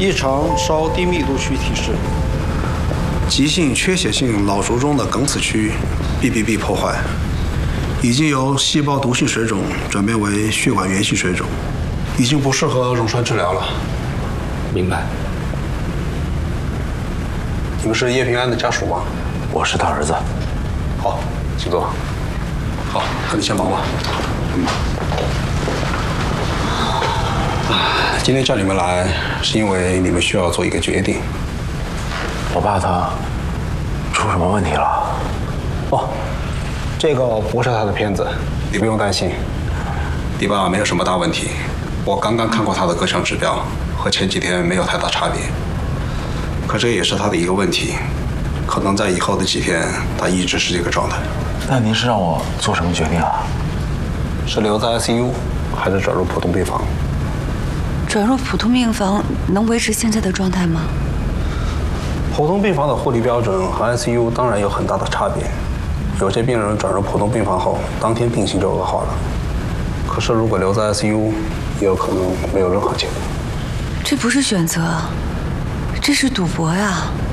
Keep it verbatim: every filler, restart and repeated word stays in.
异常稍低密度区提示。 急性缺血性脑卒中的梗死区 B B B 破坏，已经由细胞毒性水肿转变为血管源性水肿，已经不适合溶栓治疗了。 明白。 你们是叶平安的家属吗？ 我是他儿子。 好，请坐。好，那你先忙吧。嗯。啊，今天叫你们来，是因为你们需要做一个决定。 我爸他出什么问题了？ 哦，这个不是他的片子，你不用担心。你爸没有什么大问题，我刚刚看过他的各项指标，和前几天没有太大差别。可这也是他的一个问题，可能在以后的几天，他一直是这个状态。 那您是让我做什么决定啊？ 是留在 I C U， 还是转入普通病房？ 转入普通病房能维持现在的状态吗？ 普通病房的护理标准和 I C U 当然有很大的差别。有些病人转入普通病房后，当天病情就恶化了。可是如果留在 I C U， 也有可能没有任何结果。 这不是选择，这是赌博呀！